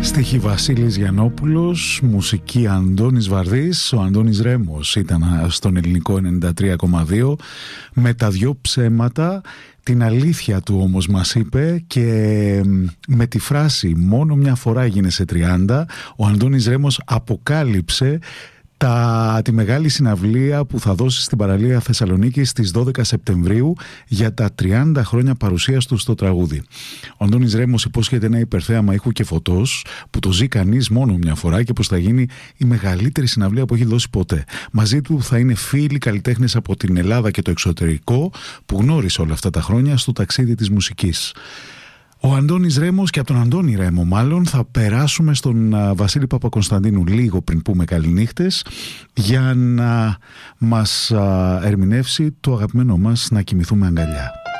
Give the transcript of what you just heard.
Στίχη Βασίλης Γιαννόπουλος, μουσική Αντώνης Βαρδής. Ο Αντώνης Ρέμος ήταν στον ελληνικό 93,2 με τα δυο ψέματα. Την αλήθεια του όμως μας είπε, και με τη φράση «μόνο μια φορά γίνεσαι 30», ο Αντώνης Ρέμος αποκάλυψε τη μεγάλη συναυλία που θα δώσει στην παραλία Θεσσαλονίκη στις 12 Σεπτεμβρίου για τα 30 χρόνια παρουσίας του στο τραγούδι. Ο Αντώνης Ρέμος υπόσχεται ένα υπερθέαμα ήχου και φωτός που το ζει κανείς μόνο μια φορά και πως θα γίνει η μεγαλύτερη συναυλία που έχει δώσει ποτέ. Μαζί του θα είναι φίλοι καλλιτέχνες από την Ελλάδα και το εξωτερικό που γνώρισε όλα αυτά τα χρόνια στο ταξίδι της μουσικής. Ο Αντώνης Ρέμος, και από τον Αντώνη Ρέμο μάλλον θα περάσουμε στον Βασίλη Παπακωνσταντίνου λίγο πριν πούμε καληνύχτες, για να μας ερμηνεύσει το αγαπημένο μας «Να κοιμηθούμε αγκαλιά».